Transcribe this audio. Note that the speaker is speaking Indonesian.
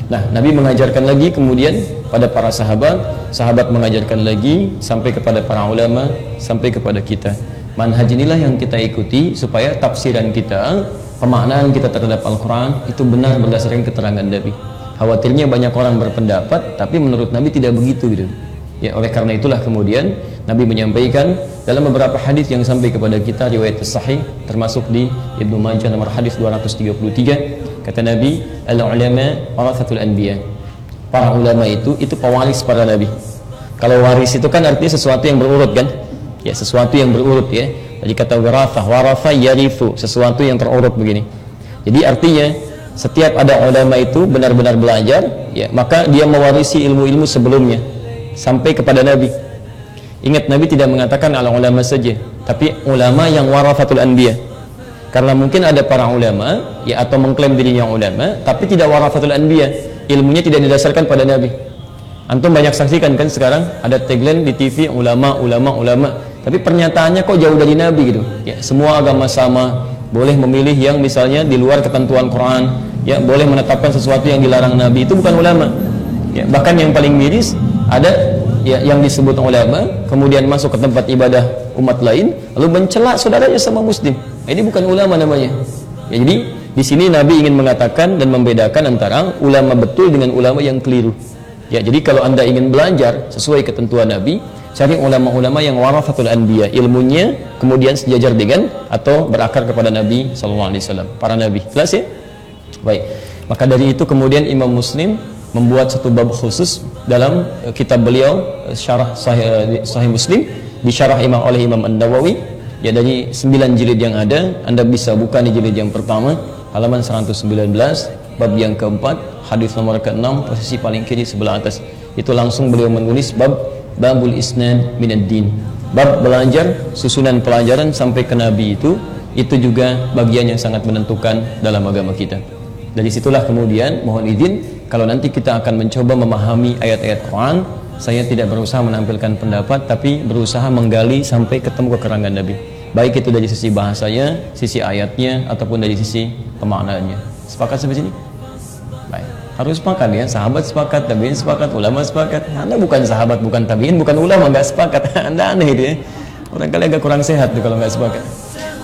Nah, Nabi mengajarkan lagi kemudian pada para sahabat, sahabat mengajarkan lagi sampai kepada para ulama, sampai kepada kita. Manhaj inilah yang kita ikuti supaya tafsiran kita, pemaknaan kita terhadap Al-Quran itu benar berdasarkan keterangan Nabi. Khawatirnya banyak orang berpendapat, tapi menurut Nabi tidak begitu gitu. Ya, oleh karena itulah kemudian Nabi menyampaikan dalam beberapa hadis yang sampai kepada kita riwayat sahih, termasuk di Ibnu Majah nomor hadis 233, kata Nabi, al-ulama warathatul anbiya. Para ulama itu pewaris para nabi. Kalau waris itu kan artinya sesuatu yang berurut kan? Ya, sesuatu yang berurut ya. Jadi kata warathah, waratha yarithu, sesuatu yang terurut begini. Jadi artinya setiap ada ulama itu benar-benar belajar, ya, maka dia mewarisi ilmu-ilmu sebelumnya sampai kepada Nabi. Ingat, Nabi tidak mengatakan ala ulama saja, tapi ulama yang warathatul anbiya. Karena mungkin ada para ulama, ya, atau mengklaim dirinya ulama, tapi tidak warathatul anbiya, ilmunya tidak didasarkan pada Nabi. Antum banyak saksikan kan sekarang ada tagline di TV, ulama, tapi pernyataannya kok jauh dari Nabi gitu. Ya, semua agama sama, boleh memilih yang misalnya di luar ketentuan Quran, ya, boleh menetapkan sesuatu yang dilarang Nabi, itu bukan ulama. Ya, bahkan yang paling miris ada, ya, yang disebut ulama kemudian masuk ke tempat ibadah umat lain lalu mencela saudaranya sama muslim. Ini bukan ulama namanya. Ya, jadi di sini Nabi ingin mengatakan dan membedakan antara ulama betul dengan ulama yang keliru. Ya, jadi kalau Anda ingin belajar sesuai ketentuan Nabi, cari ulama-ulama yang warathatul anbiya, ilmunya kemudian sejajar dengan atau berakar kepada Nabi sallallahu alaihi wasallam, para nabi. Jelas ya? Baik. Maka dari itu kemudian Imam Muslim membuat satu bab khusus dalam kitab beliau syarah sahih Muslim, disyarah oleh Imam An-Nawawi. Ya, dari 9 jilid yang ada, Anda bisa buka di jilid yang pertama halaman 119, bab yang keempat, hadis nomor ke-6, posisi paling kiri sebelah atas. Itu langsung beliau menulis babul isnad minad din. Bab belajar, susunan pelajaran sampai ke Nabi itu juga bagian yang sangat menentukan dalam agama kita. Dari situlah kemudian mohon izin, kalau nanti kita akan mencoba memahami ayat-ayat Quran, saya tidak berusaha menampilkan pendapat, tapi berusaha menggali sampai ketemu keterangan Nabi. Baik itu dari sisi bahasanya, sisi ayatnya, ataupun dari sisi pemaknaannya. Sepakat sampai sini? Baik. Harus sepakat ya, sahabat sepakat, tabi'in sepakat, ulama sepakat. Anda bukan sahabat, bukan tabi'in, bukan ulama, nggak sepakat. Anda aneh itu ya. Barangkali agak kurang sehat tuh kalau nggak sepakat.